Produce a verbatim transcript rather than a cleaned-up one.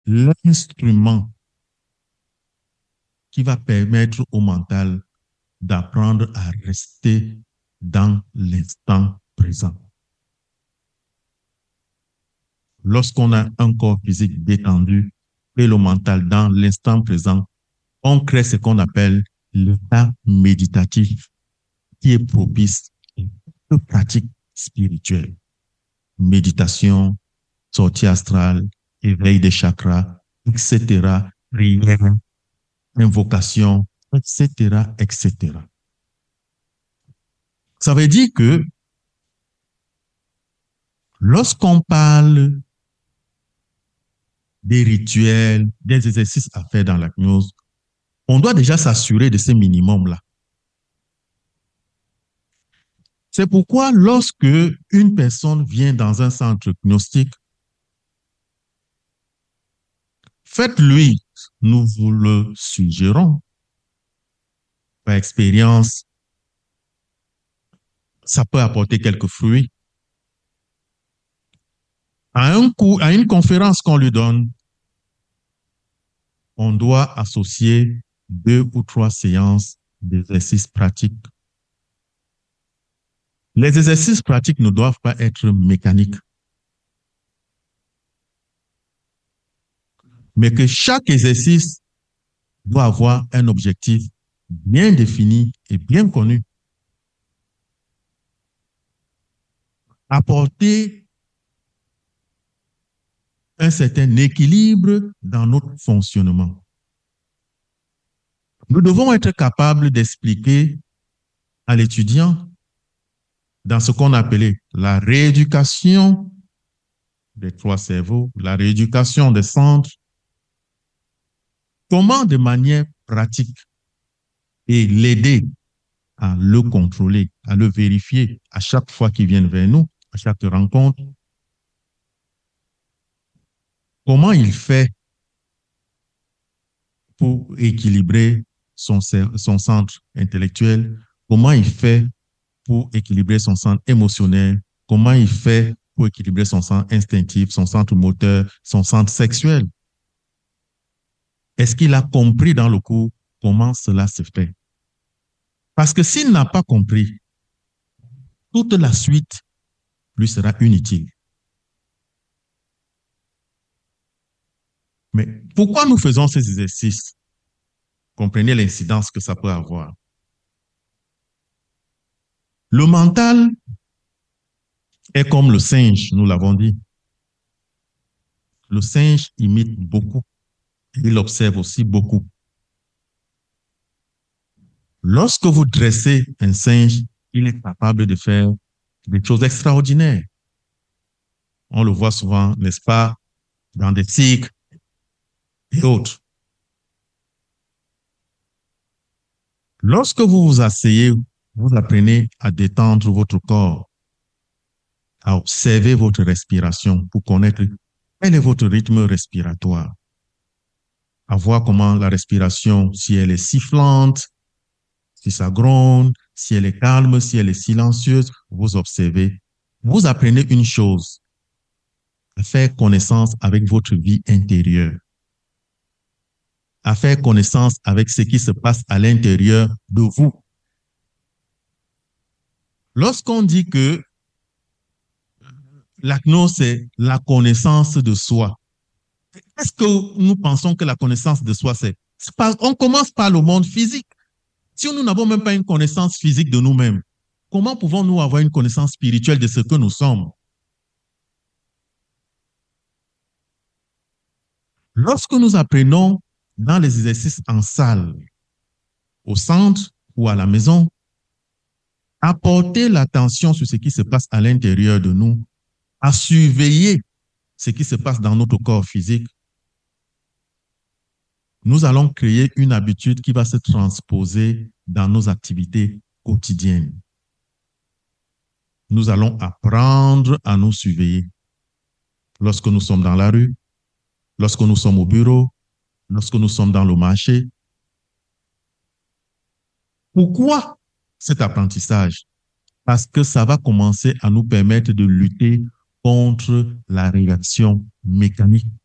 l'instrument qui va permettre au mental d'apprendre à rester dans l'instant présent. Lorsqu'on a un corps physique détendu et le mental dans l'instant présent, on crée ce qu'on appelle l'état méditatif qui est propice à toute pratique spirituelle. Méditation, sortie astrale, éveil des chakras, et cetera, prière, invocation, et cetera, et cetera. Ça veut dire que lorsqu'on parle des rituels, des exercices à faire dans la gnose, on doit déjà s'assurer de ce minimum-là. C'est pourquoi lorsque une personne vient dans un centre gnostique, faites-lui, nous vous le suggérons, par expérience, ça peut apporter quelques fruits. À, un cours, à une conférence qu'on lui donne, on doit associer deux ou trois séances d'exercices pratiques. Les exercices pratiques ne doivent pas être mécaniques, mais que chaque exercice doit avoir un objectif bien défini et bien connu. Apporter un certain équilibre dans notre fonctionnement. Nous devons être capables d'expliquer à l'étudiant dans ce qu'on appelait la rééducation des trois cerveaux, la rééducation des centres, comment de manière pratique et l'aider à le contrôler, à le vérifier à chaque fois qu'il vient vers nous, à chaque rencontre. Comment il fait pour équilibrer son, son centre intellectuel? Comment il fait pour équilibrer son centre émotionnel? Comment il fait pour équilibrer son centre instinctif, son centre moteur, son centre sexuel? Est-ce qu'il a compris dans le cours comment cela se fait? Parce que s'il n'a pas compris, toute la suite lui sera inutile. Mais pourquoi nous faisons ces exercices? Comprenez l'incidence que ça peut avoir. Le mental est comme le singe, nous l'avons dit. Le singe imite beaucoup. Il observe aussi beaucoup. Lorsque vous dressez un singe, il est capable de faire des choses extraordinaires. On le voit souvent, n'est-ce pas, dans des cirques et autres. Lorsque vous vous asseyez, vous apprenez à détendre votre corps, à observer votre respiration pour connaître quel est votre rythme respiratoire, à voir comment la respiration, si elle est sifflante, si ça gronde, si elle est calme, si elle est silencieuse, vous observez. Vous apprenez une chose, à faire connaissance avec votre vie intérieure, à faire connaissance avec ce qui se passe à l'intérieur de vous. Lorsqu'on dit que la gnose, c'est la connaissance de soi, est-ce que nous pensons que la connaissance de soi, c'est... On commence par le monde physique. Si nous n'avons même pas une connaissance physique de nous-mêmes, comment pouvons-nous avoir une connaissance spirituelle de ce que nous sommes? Lorsque nous apprenons dans les exercices en salle, au centre ou à la maison, à porter l'attention sur ce qui se passe à l'intérieur de nous, à surveiller ce qui se passe dans notre corps physique, nous allons créer une habitude qui va se transposer dans nos activités quotidiennes. Nous allons apprendre à nous surveiller. Lorsque nous sommes dans la rue, lorsque nous sommes au bureau, lorsque nous sommes dans le marché. Pourquoi cet apprentissage? Parce que ça va commencer à nous permettre de lutter contre la réaction mécanique.